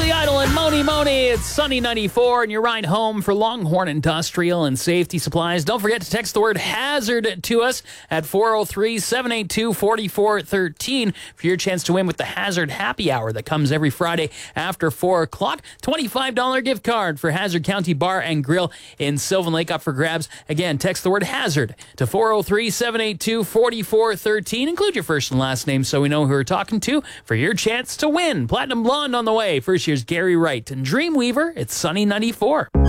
Billy Idol and Moni Moni. It's Sunny 94 and your ride home for Longhorn Industrial and Safety Supplies. Don't forget to text the word HAZARD to us at 403-782-4413 for your chance to win with the Hazard Happy Hour that comes every Friday after 4 o'clock. $25 gift card for Hazard County Bar and Grill in Sylvan Lake up for grabs. Again, text the word HAZARD to 403-782-4413. Include your first and last name so we know who we're talking to for your chance to win. Platinum Blonde on the way. First, here's Gary Wright and Dreamweaver. It's Sunny 94.